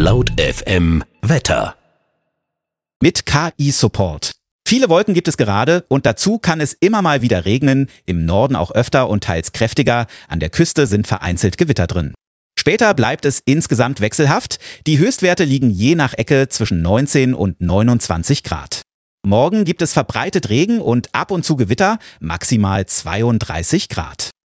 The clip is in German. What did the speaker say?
Laut FM Wetter. Mit KI-Support. Viele Wolken gibt es gerade und dazu kann es immer mal wieder regnen, im Norden auch öfter und teils kräftiger, an der Küste sind vereinzelt Gewitter drin. Später bleibt es insgesamt wechselhaft, die Höchstwerte liegen je nach Ecke zwischen 19 und 29 Grad. Morgen gibt es verbreitet Regen und ab und zu Gewitter, maximal 32 Grad.